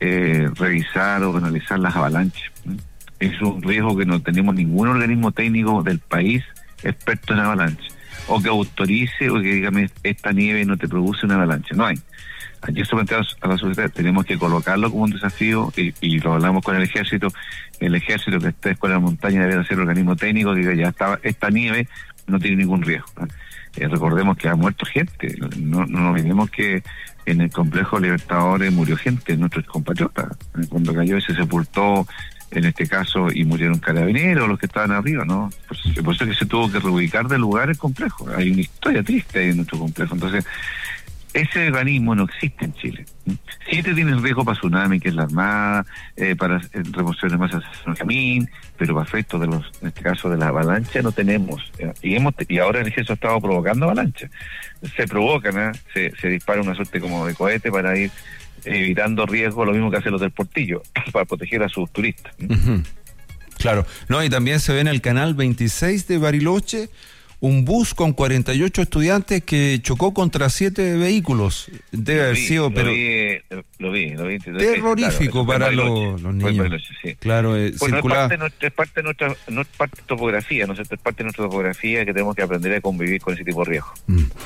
revisar o analizar las avalanchas. Es un riesgo que no tenemos ningún organismo técnico del país experto en avalanchas, o que autorice o que diga, esta nieve no te produce una avalancha. No hay. Aquí eso planteamos a la sociedad, tenemos que colocarlo como un desafío, y lo hablamos con el ejército que está Escuela de Montaña debe ser organismo técnico que diga, ya está, esta nieve no tiene ningún riesgo. Recordemos que ha muerto gente, no nos olvidemos que en el complejo Libertadores murió gente, nuestros compatriotas, cuando cayó y se sepultó, en este caso, y murieron carabineros, los que estaban arriba, ¿no? Por eso es que se tuvo que reubicar del lugar el complejo. Hay una historia triste ahí en nuestro complejo. Entonces, ese organismo no existe en Chile. Sí te tiene riesgo para tsunami, que es la Armada, para remoción de masas en el camino, pero para efectos de en este caso de la avalancha no tenemos. Y ahora el ejército ha estado provocando avalanchas. Se provocan, se dispara una suerte como de cohete para ir evitando riesgo, lo mismo que hacen los del Portillo, para proteger a sus turistas. Uh-huh. Claro. No, y también se ve en el canal 26 de Bariloche un bus con 48 estudiantes que chocó contra 7 vehículos. Debe haber sido, pero lo vi. terrorífico, claro, para los niños. Bariloche, sí. Claro, circular. Es parte de topografía, ¿no? Es parte de nuestra topografía que tenemos que aprender a convivir con ese tipo de riesgo.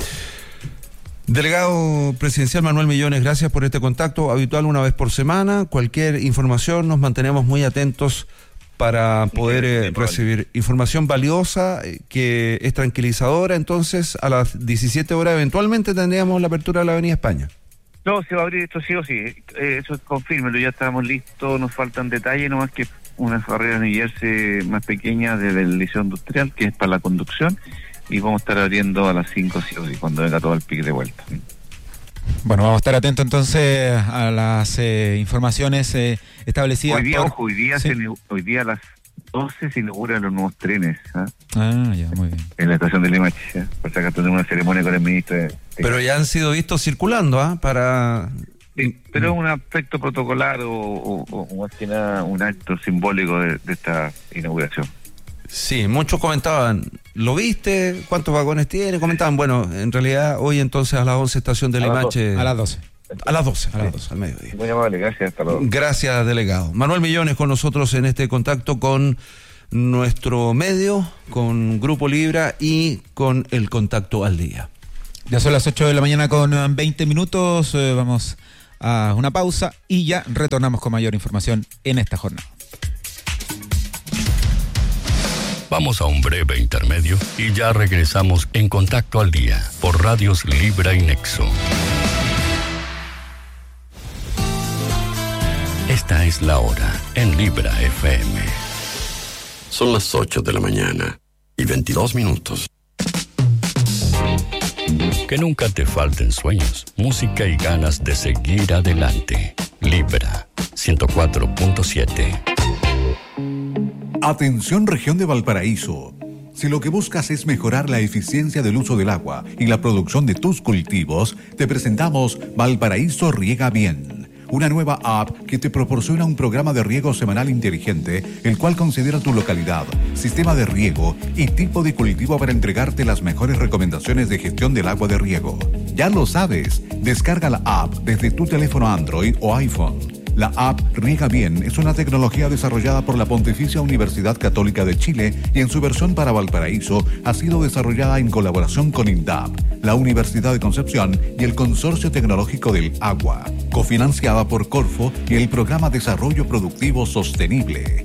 Delegado presidencial Manuel Millones, gracias por este contacto habitual una vez por semana. Cualquier información nos mantenemos muy atentos para poder recibir información valiosa que es tranquilizadora. Entonces, a las 17 horas eventualmente tendríamos la apertura de la Avenida España. No, se va a abrir esto sí o sí. Eso confírmelo, ya estamos listos, nos faltan detalles, nomás que unas barreras de Jersey más pequeñas desde el Liceo Industrial, que es para la conducción, y vamos a estar abriendo a las 5 sí o sí, cuando venga todo el pique de vuelta. Bueno, vamos a estar atentos entonces a las informaciones establecidas. Hoy día a las 12 se inauguran los nuevos trenes. Ya, muy bien. En la estación de Limache, por si acaso tenemos una ceremonia con el ministro Pero ya han sido vistos circulando, para... Sí, pero es un aspecto protocolar o más que nada un acto simbólico de esta inauguración. Sí, muchos comentaban, ¿lo viste? ¿Cuántos vagones tiene? Comentaban, bueno, en realidad hoy entonces a las 11 estación de Limache. A las 12. A las 12, al mediodía. Muy amable, gracias, hasta luego. Gracias, delegado. Manuel Millones con nosotros en este contacto con nuestro medio, con Grupo Libra y con el Contacto al Día. Ya son las 8 de la mañana con 20 minutos, vamos a una pausa y ya retornamos con mayor información en esta jornada. Vamos a un breve intermedio y ya regresamos en Contacto al Día por Radios Libra y Nexo. Esta es la hora en Libra FM. Son las 8 de la mañana y 22 minutos. Que nunca te falten sueños, música y ganas de seguir adelante. Libra 104.7. Atención, región de Valparaíso. Si lo que buscas es mejorar la eficiencia del uso del agua y la producción de tus cultivos, te presentamos Valparaíso Riega Bien, una nueva app que te proporciona un programa de riego semanal inteligente, el cual considera tu localidad, sistema de riego y tipo de cultivo para entregarte las mejores recomendaciones de gestión del agua de riego. Ya lo sabes, descarga la app desde tu teléfono Android o iPhone. La app Riega Bien es una tecnología desarrollada por la Pontificia Universidad Católica de Chile y en su versión para Valparaíso ha sido desarrollada en colaboración con INDAP, la Universidad de Concepción y el Consorcio Tecnológico del Agua, cofinanciada por Corfo y el Programa Desarrollo Productivo Sostenible.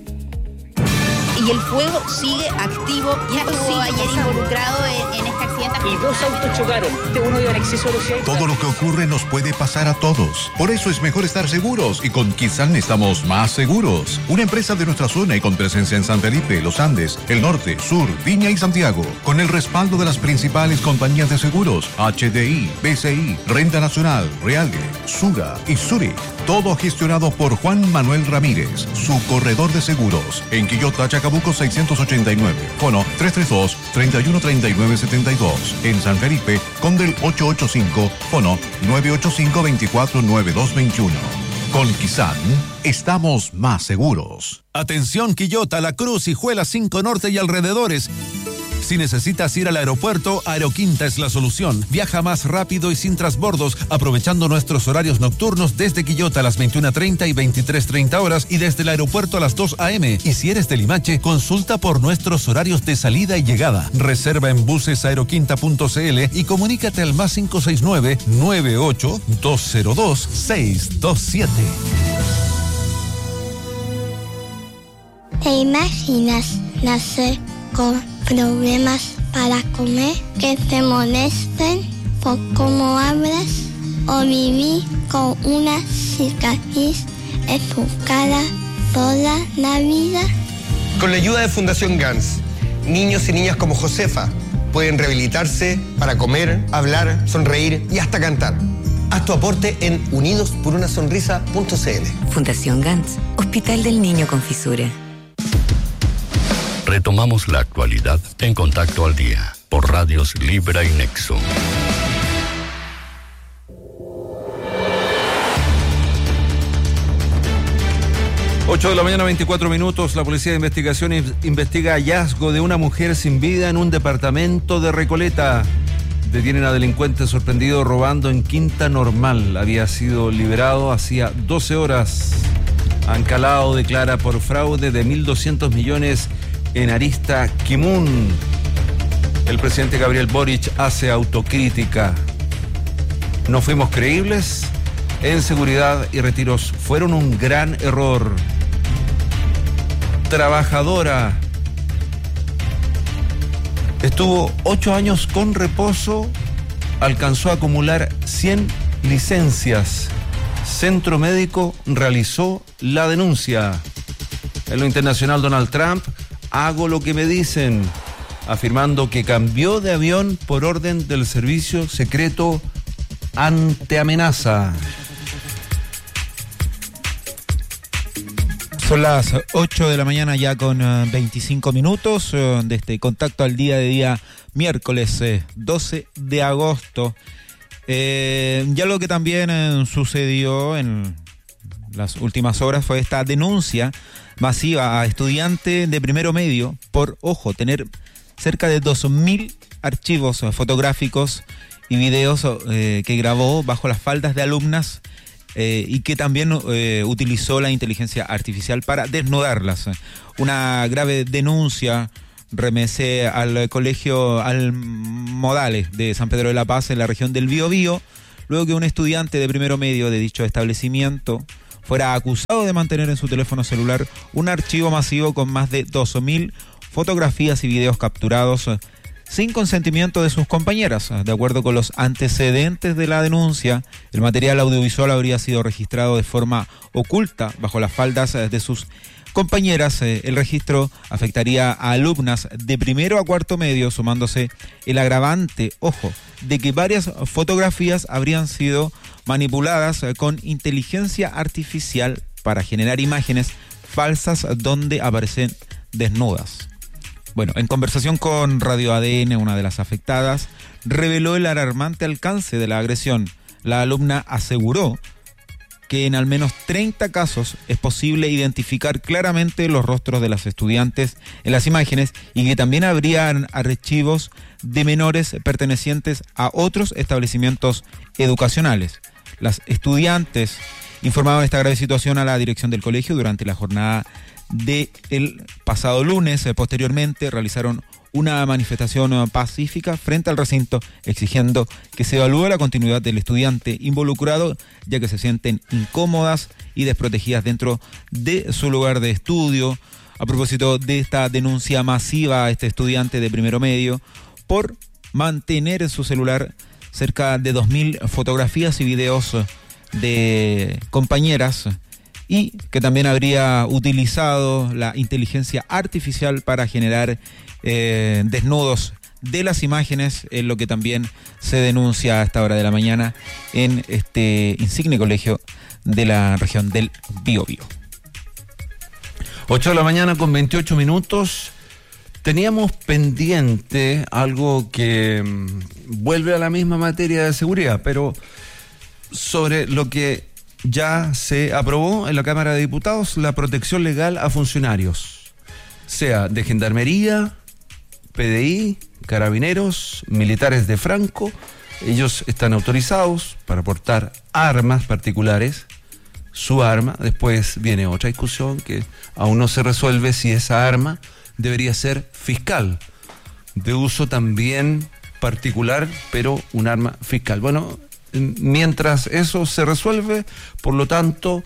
Y el fuego sigue activo. Ya estuvo ayer involucrado en este accidente. Y 2 autos chocaron. Uno iba en exceso de velocidad. Todo lo que ocurre nos puede pasar a todos. Por eso es mejor estar seguros. Y con Kisan estamos más seguros. Una empresa de nuestra zona y con presencia en San Felipe, Los Andes, el Norte, Sur, Viña y Santiago. Con el respaldo de las principales compañías de seguros. HDI, BCI, Renta Nacional, Reale, Sura y Zurich. Todo gestionado por Juan Manuel Ramírez, su corredor de seguros. En Quillota, Chacabuco 689. Fono 332-313972. En San Felipe, Condel 885. Fono 985-249221. Con Kisan, estamos más seguros. Atención Quillota, La Cruz, Hijuela 5 Norte y alrededores. Si necesitas ir al aeropuerto, Aeroquinta es la solución. Viaja más rápido y sin transbordos, aprovechando nuestros horarios nocturnos desde Quillota a las 21:30 y 23:30 horas y desde el aeropuerto a las 2 a.m. Y si eres de Limache, consulta por nuestros horarios de salida y llegada. Reserva en busesaeroquinta.cl y comunícate al más 569-98-202-627. ¿Te imaginas nacer con problemas para comer, que te molesten por cómo hablas o vivir con una cicatriz en tu cara toda la vida? Con la ayuda de Fundación GANS, niños y niñas como Josefa pueden rehabilitarse para comer, hablar, sonreír y hasta cantar. Haz tu aporte en unidosporunasonrisa.cl. Fundación GANS, Hospital del Niño con Fisura. Retomamos la actualidad en Contacto al Día por Radios Libra y Nexo. Ocho de la mañana, 24 minutos. La Policía de Investigación investiga hallazgo de una mujer sin vida en un departamento de Recoleta. Detienen a delincuente sorprendido robando en Quinta Normal. Había sido liberado hacía 12 horas. Ancalao declara por fraude de 1.200 millones en Arista Kimun. El presidente Gabriel Boric hace autocrítica. No fuimos creíbles. En seguridad y retiros fueron un gran error. Trabajadora. Estuvo 8 años con reposo. Alcanzó a acumular 100 licencias. Centro Médico realizó la denuncia. En lo internacional, Donald Trump: hago lo que me dicen, afirmando que cambió de avión por orden del servicio secreto ante amenaza. Son las 8 de la mañana ya con 25 minutos de este Contacto al día miércoles 12 de agosto. Ya lo que también sucedió en las últimas horas fue esta denuncia masiva a estudiantes de primero medio por, ojo, tener cerca de 2.000 archivos fotográficos y videos que grabó bajo las faldas de alumnas y que también utilizó la inteligencia artificial para desnudarlas. Una grave denuncia remece al colegio Almodales de San Pedro de la Paz en la región del Biobío, luego que un estudiante de primero medio de dicho establecimiento fuera acusado de mantener en su teléfono celular un archivo masivo con más de 12.000 fotografías y videos capturados sin consentimiento de sus compañeras. De acuerdo con los antecedentes de la denuncia, el material audiovisual habría sido registrado de forma oculta bajo las faldas de sus compañeras. El registro afectaría a alumnas de primero a cuarto medio, sumándose el agravante, ojo, de que varias fotografías habrían sido manipuladas con inteligencia artificial para generar imágenes falsas donde aparecen desnudas. Bueno, en conversación con Radio ADN, una de las afectadas reveló el alarmante alcance de la agresión. La alumna aseguró que en al menos 30 casos es posible identificar claramente los rostros de las estudiantes en las imágenes y que también habrían archivos de menores pertenecientes a otros establecimientos educacionales. Las estudiantes informaron esta grave situación a la dirección del colegio durante la jornada del pasado lunes. Posteriormente realizaron una manifestación pacífica frente al recinto exigiendo que se evalúe la continuidad del estudiante involucrado, ya que se sienten incómodas y desprotegidas dentro de su lugar de estudio. A propósito de esta denuncia masiva a este estudiante de primero medio por mantener en su celular cerca de 2.000 fotografías y videos de compañeras, y que también habría utilizado la inteligencia artificial para generar desnudos de las imágenes, en lo que también se denuncia a esta hora de la mañana en este insigne colegio de la región del Biobío. 8 de la mañana con 28 minutos. Teníamos pendiente algo que vuelve a la misma materia de seguridad, pero sobre lo que ya se aprobó en la Cámara de Diputados, la protección legal a funcionarios, sea de Gendarmería, PDI, Carabineros, militares de Franco. Ellos están autorizados para portar armas particulares, su arma. Después viene otra discusión que aún no se resuelve si esa arma debería ser fiscal, de uso también particular, pero un arma fiscal. Bueno, mientras eso se resuelve, por lo tanto,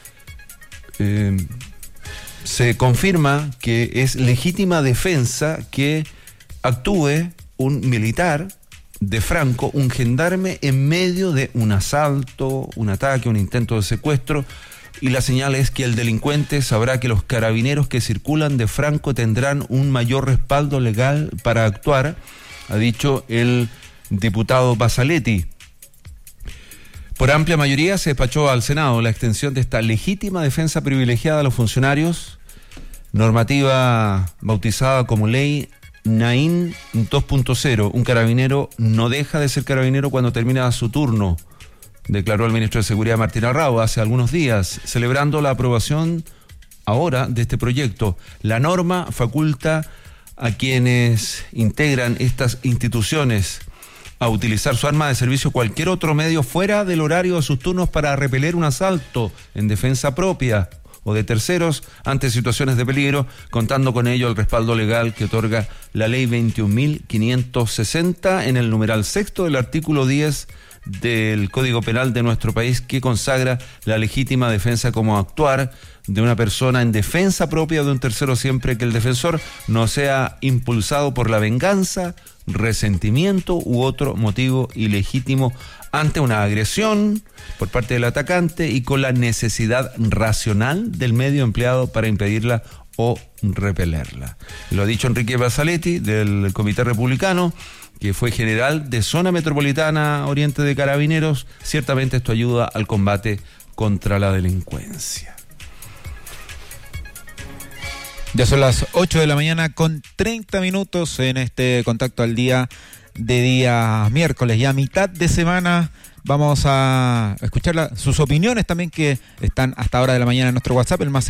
se confirma que es legítima defensa que actúe un militar de Franco, un gendarme, en medio de un asalto, un ataque, un intento de secuestro, y la señal es que el delincuente sabrá que los carabineros que circulan de Franco tendrán un mayor respaldo legal para actuar, ha dicho el diputado Basaletti. Por amplia mayoría se despachó al Senado la extensión de esta legítima defensa privilegiada a los funcionarios, normativa bautizada como Ley Naín 2.0. Un carabinero no deja de ser carabinero cuando termina su turno, declaró el ministro de Seguridad Martín Arrau hace algunos días, celebrando la aprobación ahora de este proyecto. La norma faculta a quienes integran estas instituciones a utilizar su arma de servicio o cualquier otro medio fuera del horario de sus turnos para repeler un asalto en defensa propia o de terceros ante situaciones de peligro, contando con ello el respaldo legal que otorga la ley 21.560 en el numeral sexto del artículo 10 del Código Penal de nuestro país, que consagra la legítima defensa como actuar de una persona en defensa propia de un tercero siempre que el defensor no sea impulsado por la venganza, resentimiento u otro motivo ilegítimo ante una agresión por parte del atacante y con la necesidad racional del medio empleado para impedirla o repelerla. Lo ha dicho Enrique Basaletti del Comité Republicano, que fue general de Zona Metropolitana Oriente de Carabineros. Ciertamente esto ayuda al combate contra la delincuencia. Ya son las 8 de la mañana con 30 minutos en este contacto al día de día miércoles, ya mitad de semana vamos a escuchar sus opiniones también, que están hasta ahora de la mañana en nuestro WhatsApp, el más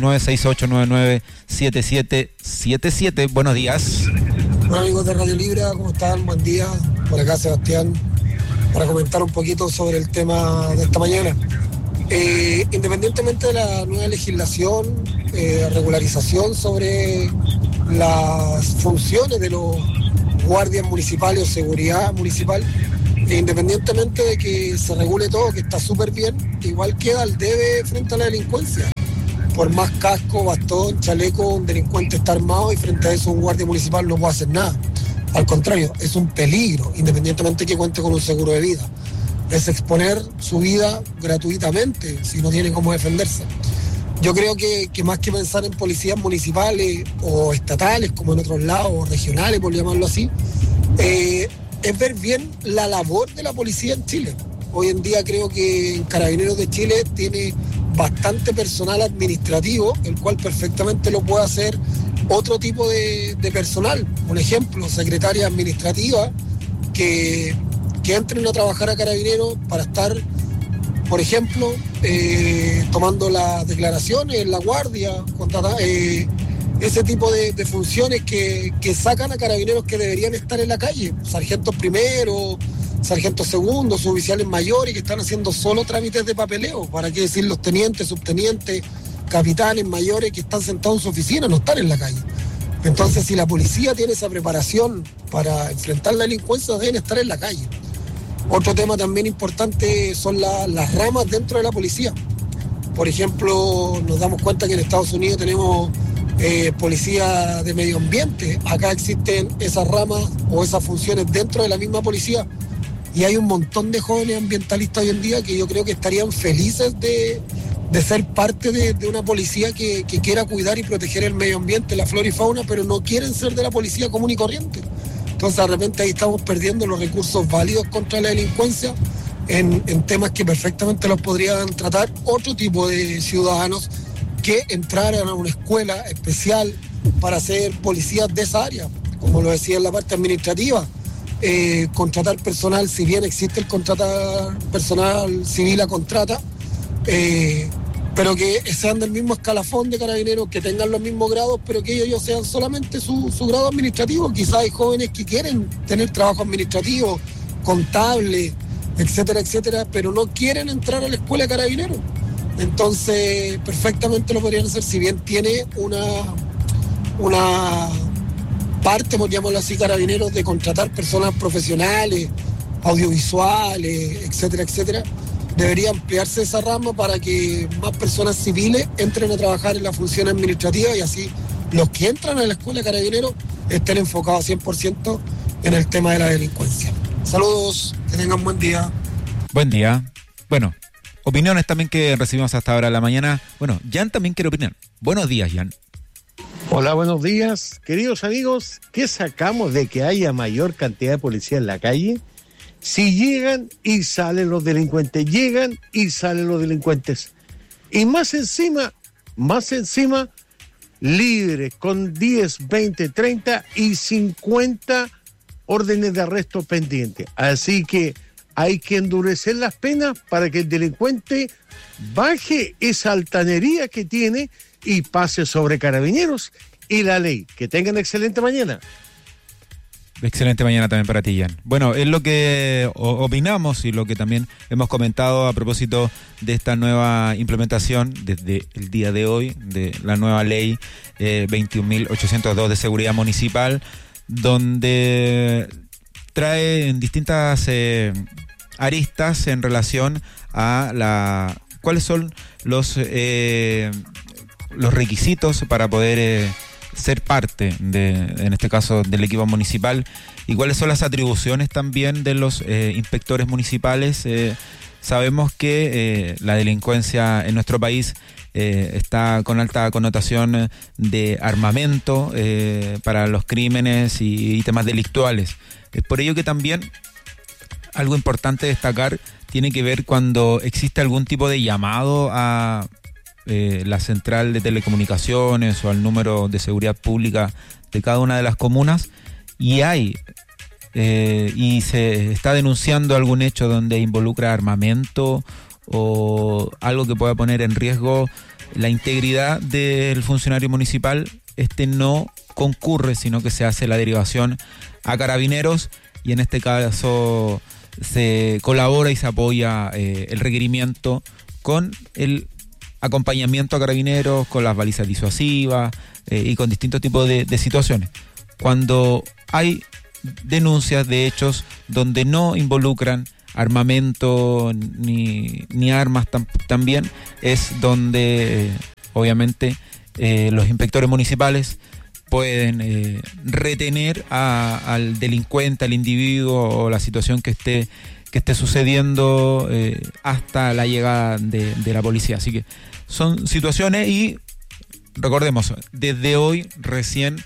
569-6899-7777. Buenos días. Hola amigos de Radio Libra, ¿cómo están? Buen día. Por acá Sebastián, para comentar un poquito sobre el tema de esta mañana. Independientemente de la nueva legislación, regularización sobre las funciones de los guardias municipales o seguridad municipal, independientemente de que se regule todo, que está súper bien, igual queda el debe frente a la delincuencia. Por más casco, bastón, chaleco, un delincuente está armado y frente a eso un guardia municipal no puede hacer nada. Al contrario, es un peligro, independientemente de que cuente con un seguro de vida. Es exponer su vida gratuitamente si no tiene cómo defenderse. Yo creo que más que pensar en policías municipales o estatales, como en otros lados, o regionales, por llamarlo así, es ver bien la labor de la policía en Chile. Hoy en día creo que en Carabineros de Chile tiene bastante personal administrativo, el cual perfectamente lo puede hacer otro tipo de personal. Un ejemplo, secretaria administrativa que entren a trabajar a Carabineros para estar, por ejemplo, tomando las declaraciones en la guardia, ese tipo de funciones que sacan a Carabineros que deberían estar en la calle, sargentos primeros, sargentos segundos, suboficiales mayores que están haciendo solo trámites de papeleo, para qué decir los tenientes, subtenientes, capitanes mayores que están sentados en su oficina, no están en la calle. Entonces, si la policía tiene esa preparación para enfrentar la delincuencia, deben estar en la calle. Otro tema también importante son las ramas dentro de la policía. Por ejemplo, nos damos cuenta que en Estados Unidos tenemos policía de medio ambiente. Acá existen esas ramas o esas funciones dentro de la misma policía. Y hay un montón de jóvenes ambientalistas hoy en día que yo creo que estarían felices de ser parte de una policía que quiera cuidar y proteger el medio ambiente, la flora y fauna, pero no quieren ser de la policía común y corriente. Entonces de repente ahí estamos perdiendo los recursos válidos contra la delincuencia en temas que perfectamente los podrían tratar otro tipo de ciudadanos que entraran a una escuela especial para ser policías de esa área, como lo decía en la parte administrativa. Contratar personal, si bien existe el contratar personal civil a contrata, pero que sean del mismo escalafón de Carabineros, que tengan los mismos grados, pero que ellos sean solamente su grado administrativo. Quizás hay jóvenes que quieren tener trabajo administrativo, contable, etcétera, etcétera, pero no quieren entrar a la escuela de Carabineros. Entonces, perfectamente lo podrían hacer, si bien tiene una parte, por llamarlo así, Carabineros, de contratar personas profesionales, audiovisuales, etcétera, etcétera. Debería ampliarse esa rama para que más personas civiles entren a trabajar en la función administrativa y así los que entran a la escuela de Carabineros estén enfocados 100% en el tema de la delincuencia. Saludos, que tengan buen día. Buen día. Bueno, opiniones también que recibimos hasta ahora de la mañana. Bueno, Jan también quiere opinar. Buenos días, Jan. Hola, buenos días. Queridos amigos, ¿qué sacamos de que haya mayor cantidad de policía en la calle? Si llegan y salen los delincuentes, llegan y salen los delincuentes. Y más encima, libres, con 10, 20, 30 y 50 órdenes de arresto pendientes. Así que hay que endurecer las penas para que el delincuente baje esa altanería que tiene y pase sobre Carabineros y la ley. Que tengan excelente mañana. Excelente mañana también para ti, Jan. Bueno, es lo que opinamos y lo que también hemos comentado a propósito de esta nueva implementación desde el día de hoy, de la nueva ley 21.802 de seguridad municipal, donde trae en distintas aristas en relación a cuáles son los requisitos para poder ser parte en este caso del equipo municipal, y cuáles son las atribuciones también de los inspectores municipales. Sabemos que la delincuencia en nuestro país está con alta connotación de armamento para los crímenes y temas delictuales. Es por ello que también algo importante destacar tiene que ver cuando existe algún tipo de llamado a la central de telecomunicaciones o al número de seguridad pública de cada una de las comunas, y hay y se está denunciando algún hecho donde involucra armamento o algo que pueda poner en riesgo la integridad del funcionario municipal, no concurre, sino que se hace la derivación a Carabineros, y en este caso se colabora y se apoya el requerimiento con el acompañamiento a Carabineros, con las balizas disuasivas y con distintos tipos de situaciones. Cuando hay denuncias de hechos donde no involucran armamento ni armas también, es donde obviamente los inspectores municipales pueden retener al delincuente, al individuo o la situación que esté sucediendo hasta la llegada de la policía. Así que son situaciones, y recordemos, desde hoy recién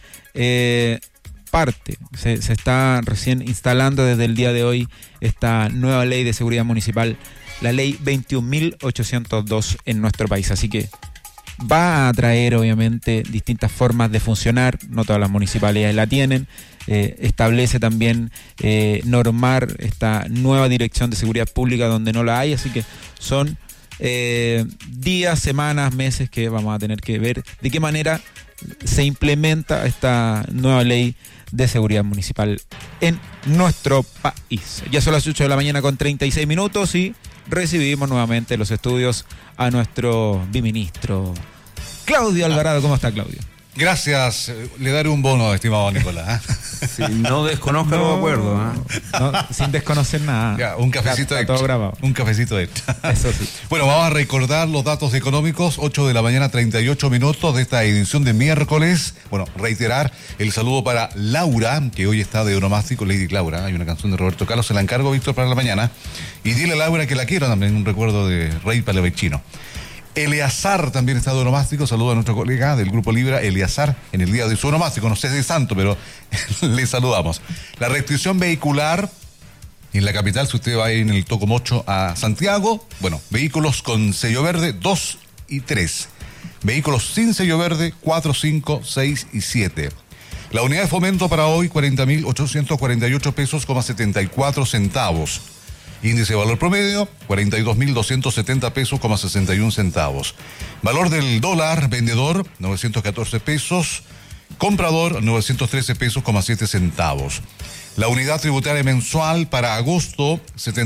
se está recién instalando desde el día de hoy esta nueva ley de seguridad municipal, la ley 21.802 en nuestro país. Así que va a traer obviamente distintas formas de funcionar, no todas las municipalidades la tienen. Establece también normar esta nueva dirección de seguridad pública donde no la hay, así que son días, semanas, meses que vamos a tener que ver de qué manera se implementa esta nueva ley de seguridad municipal en nuestro país. Ya son las 8 de la mañana con 36 minutos y recibimos nuevamente los estudios a nuestro biministro Claudio Alvarado. ¿Cómo está, Claudio? Gracias. Le daré un bono, estimado Nicolás. Sí, no desconozca los acuerdos. No, sin desconocer nada. Ya, un cafecito extra. Todo grabado. Un cafecito extra. Eso sí. Bueno, vamos a recordar los datos económicos. 8 de la mañana, 38 minutos de esta edición de miércoles. Bueno, reiterar el saludo para Laura, que hoy está de onomástico, Lady Laura. Hay una canción de Roberto Carlos, se la encargo, Víctor, para la mañana. Y dile a Laura que la quiero también, un recuerdo de Rey Palevechino. Eleazar también está de onomástico, saludo a nuestro colega del Grupo Libra, Eleazar, en el día de su onomástico, no sé si es santo, pero le saludamos. La restricción vehicular en la capital, si usted va en el Tocomocho a Santiago, bueno, vehículos con sello verde 2 y 3, vehículos sin sello verde 4, 5, 6 y 7. La unidad de fomento para hoy, 40.848 pesos, 74 centavos. Índice de valor promedio, 42.270 pesos, 61 centavos. Valor del dólar, vendedor, 914 pesos. Comprador, 913 pesos, 7 centavos. La unidad tributaria mensual para agosto,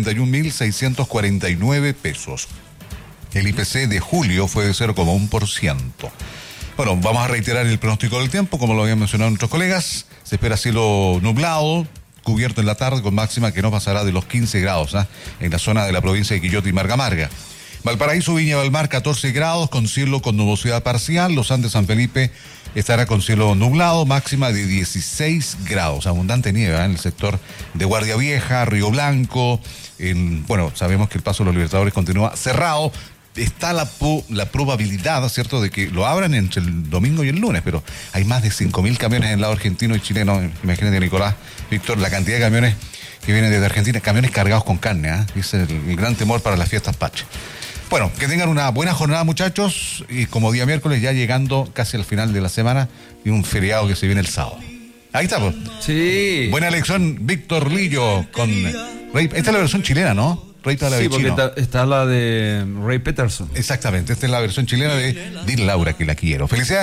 71.649 pesos. El IPC de julio fue de 0,1%. Bueno, vamos a reiterar el pronóstico del tiempo, como lo habían mencionado nuestros colegas. Se espera cielo nublado, cubierto en la tarde, con máxima que no pasará de los 15 grados en la zona de la provincia de Quillota y Marga Marga. Valparaíso, Viña del Mar, 14 grados, con cielo con nubosidad parcial. Los Andes, San Felipe, estará con cielo nublado, máxima de 16 grados. Abundante nieve en el sector de Guardia Vieja, Río Blanco. Bueno, sabemos que el Paso de los Libertadores continúa cerrado. Está la probabilidad, ¿cierto?, de que lo abran entre el domingo y el lunes, pero hay más de 5.000 camiones en el lado argentino y chileno. Imagínate, Nicolás, Víctor, la cantidad de camiones que vienen desde Argentina, camiones cargados con carne, es el gran temor para las fiestas patrias. Bueno, que tengan una buena jornada, muchachos, y como día miércoles, ya llegando casi al final de la semana, y un feriado que se viene el sábado. Ahí está, pues. Sí. Buena elección, Víctor Lillo, con Rey. Esta es la versión chilena, ¿no? Rey Palevechino. Sí, porque está la de Ray Peterson. Exactamente, esta es la versión chilena de Dile Laura que la quiero. Felicidades.